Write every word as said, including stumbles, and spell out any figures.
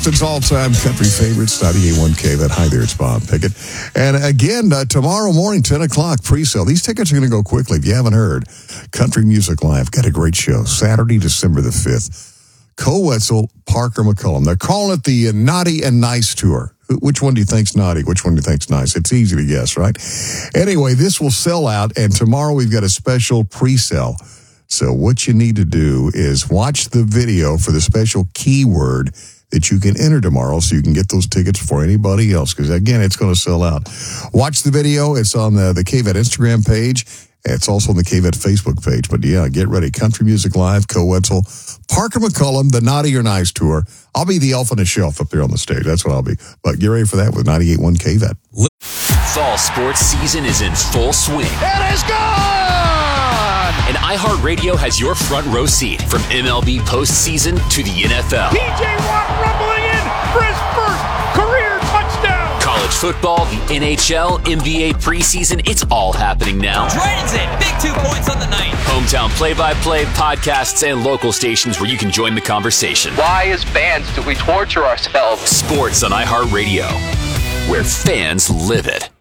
Austin's all-time country favorites, ninety-eight point one K V A T. Hi there, it's Bob Pickett. And again, uh, tomorrow morning, ten o'clock, pre-sale. These tickets are going to go quickly. If you haven't heard, Country Music Live, got a great show. Saturday, December the fifth. Cole Wetzel, Parker McCullum. They're calling it the uh, Naughty and Nice Tour. Which one do you think's naughty? Which one do you think's nice? It's easy to guess, right? Anyway, this will sell out, and tomorrow we've got a special pre-sale. So what you need to do is watch the video for the special keyword that you can enter tomorrow so you can get those tickets before anybody else, because, again, it's going to sell out. Watch the video. It's on the, the K V A T Instagram page. It's also on the K V A T Facebook page. But, yeah, get ready. Country Music Live, Cole Wetzel, Parker McCullum, the Naughty or Nice Tour. I'll be the elf on the shelf up there on the stage. That's what I'll be. But get ready for that with ninety-eight point one K V A T. Fall sports season is in full swing. It is gone! And iHeartRadio has your front row seat from M L B postseason to the N F L. T J Watt rumbling in for his first career touchdown. College football, the N H L, N B A preseason, it's all happening now. Drayton's in, big two points on the night. Hometown play-by-play, podcasts, and local stations where you can join the conversation. Why, as fans, do we torture ourselves? Sports on iHeartRadio, where fans live it.